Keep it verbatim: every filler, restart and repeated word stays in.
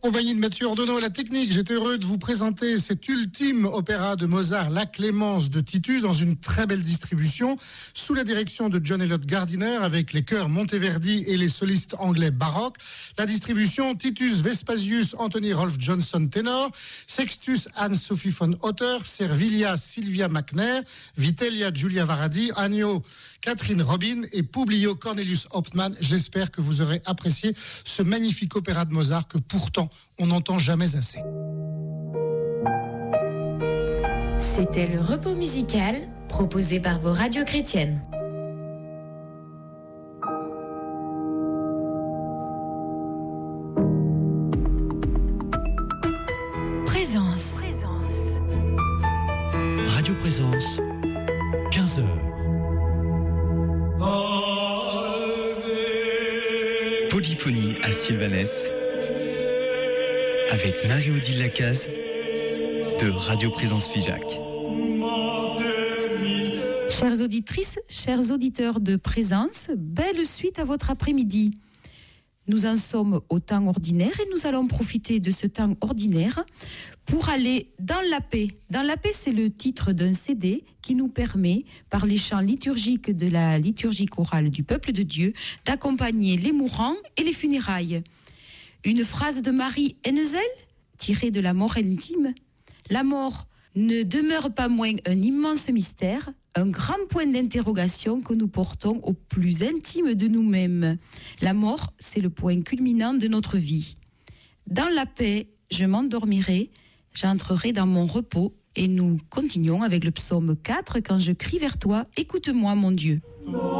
Compagnie de Mathieu Ordonneau, la technique. J'étais heureux de vous présenter cet ultime opéra de Mozart, La Clémence de Titus, dans une très belle distribution, sous la direction de John Eliot Gardiner, avec les chœurs Monteverdi et les solistes anglais baroques. La distribution, Titus Vespasius, Anthony Rolf Johnson ténor, Sextus Anne-Sophie von Otter, Servilia Sylvia McNair, Vitellia Giulia Varadi, Agno Catherine Robin et Publio Cornelius Hauptmann. J'espère que vous aurez apprécié ce magnifique opéra de Mozart que pourtant on n'entend jamais assez. C'était le repos musical proposé par vos radios chrétiennes. Présence. Radio Présence, quinze heures. Polyphonie à Sylvanès avec Marie-Odile Lacaze de Radio Présence Figeac. Chères auditrices, chers auditeurs de Présence, belle suite à votre après-midi. Nous en sommes au temps ordinaire et nous allons profiter de ce temps ordinaire pour aller dans la paix. Dans la paix, c'est le titre d'un C D qui nous permet, par les chants liturgiques de la liturgie chorale du peuple de Dieu, d'accompagner les mourants et les funérailles. Une phrase de Marie Hennezel, tirée de La mort intime. La mort ne demeure pas moins un immense mystère, un grand point d'interrogation que nous portons au plus intime de nous-mêmes. La mort, c'est le point culminant de notre vie. Dans la paix, je m'endormirai, j'entrerai dans mon repos et nous continuons avec le psaume quatre. Quand je crie vers toi, écoute-moi mon Dieu.